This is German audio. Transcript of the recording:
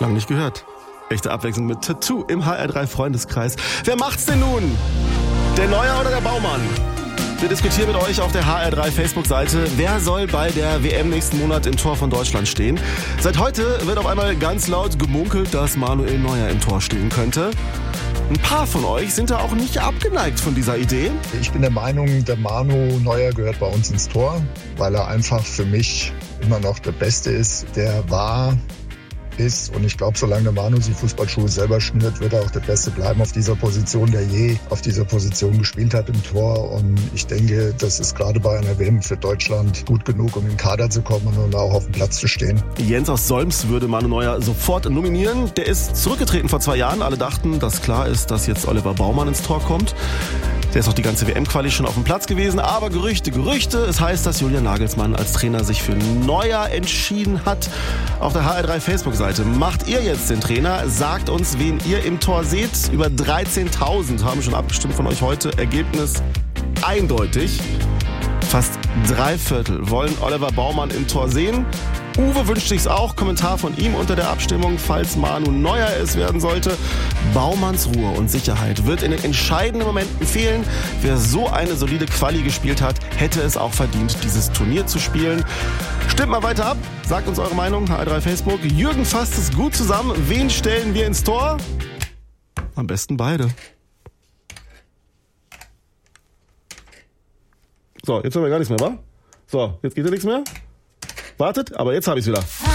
Lang nicht gehört. Echte Abwechslung mit Tattoo im HR3 Freundeskreis. Wer macht's denn nun? Der Neuer oder der Baumann? Wir diskutieren mit euch auf der HR3 Facebook-Seite, wer soll bei der WM nächsten Monat im Tor von Deutschland stehen. Seit heute wird auf einmal ganz laut gemunkelt, dass Manuel Neuer im Tor stehen könnte. Ein paar von euch sind da auch nicht abgeneigt von dieser Idee. Ich bin der Meinung, der Manu Neuer gehört bei uns ins Tor, weil er einfach für mich immer noch der Beste ist, der ist. Und ich glaube, solange der Manu die Fußballschuhe selber schnürt, wird er auch der Beste bleiben auf dieser Position, der je auf dieser Position gespielt hat im Tor. Und ich denke, das ist gerade bei einer WM für Deutschland gut genug, um in den Kader zu kommen und auch auf dem Platz zu stehen. Jens aus Solms würde Manu Neuer sofort nominieren. Der ist zurückgetreten vor 2 Jahren. Alle dachten, dass klar ist, dass jetzt Oliver Baumann ins Tor kommt. Der ist auch die ganze WM-Quali schon auf dem Platz gewesen. Aber Gerüchte. Es heißt, dass Julian Nagelsmann als Trainer sich für Neuer entschieden hat. Auf der HR3 Facebook-Seite. Macht ihr jetzt den Trainer? Sagt uns, wen ihr im Tor seht. Über 13.000 haben schon abgestimmt von euch heute. Ergebnis eindeutig. Fast 3/4 wollen Oliver Baumann im Tor sehen. Uwe wünscht sich's auch. Kommentar von ihm unter der Abstimmung, falls Manu Neuer es werden sollte. Baumanns Ruhe und Sicherheit wird in den entscheidenden Momenten fehlen. Wer so eine solide Quali gespielt hat, hätte es auch verdient, dieses Turnier zu spielen. Stimmt mal weiter ab. Sagt uns eure Meinung. HR3 Facebook. Jürgen fasst es gut zusammen. Wen stellen wir ins Tor? Am besten beide. So, jetzt haben wir gar nichts mehr, wa? So, jetzt geht ja nichts mehr. Wartet, aber jetzt habe ich es wieder.